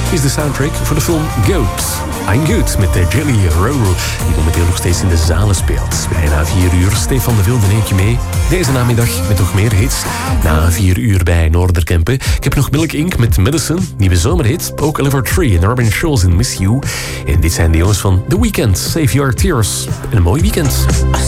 is de soundtrack voor de film Goat. I'm Good met de Jelly Roll, die momenteel nog steeds in de zalen speelt. Bijna 4 uur, Stefan de Wilde neemt je mee. Deze namiddag met nog meer hits. Na 4 uur bij Noorderkempen. Ik heb nog Milk Inc. met Medicine, nieuwe zomerhit. Ook Oliver Tree en Robin Schulz in Miss You. En dit zijn de jongens van The Weeknd, Save Your Tears. En een mooi weekend.